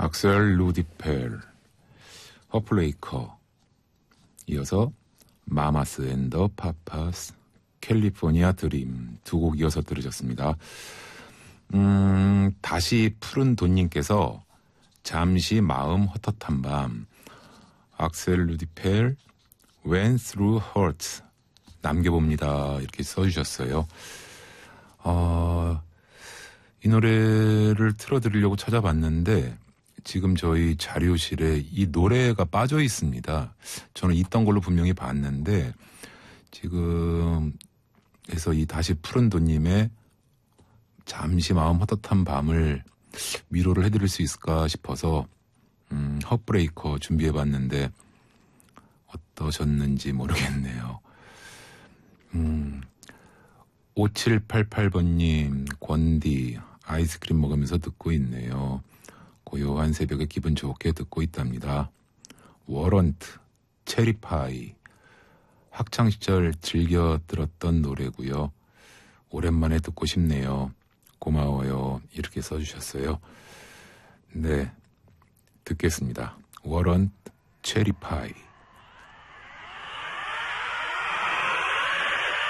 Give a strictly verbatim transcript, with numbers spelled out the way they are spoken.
악셀 루디펠, 허플레이커, 이어서 마마스 앤 더 파파스, 캘리포니아 드림 두 곡 이어서 들으셨습니다. 음, 다시 푸른 돈님께서 잠시 마음 헛헛한 밤, 악셀 루디펠, Went Through Hurt 남겨봅니다. 이렇게 써주셨어요. 어, 이 노래를 틀어드리려고 찾아봤는데 지금 저희 자료실에 이 노래가 빠져 있습니다. 저는 있던 걸로 분명히 봤는데 지금 해서 이 다시 푸른 돈님의 잠시 마음 헛헛한 밤을 위로를 해드릴 수 있을까 싶어서 음, 헛브레이커 준비해봤는데 어떠셨는지 모르겠네요. 음, 오칠팔팔 번님, 권디, 아이스크림 먹으면서 듣고 있네요. 고요한 새벽에 기분 좋게 듣고 있답니다. 워런트, 체리파이, 학창시절 즐겨 들었던 노래고요. 오랜만에 듣고 싶네요. 고마워요. 이렇게 써주셨어요. 네, 듣겠습니다. 워런트, 체리파이.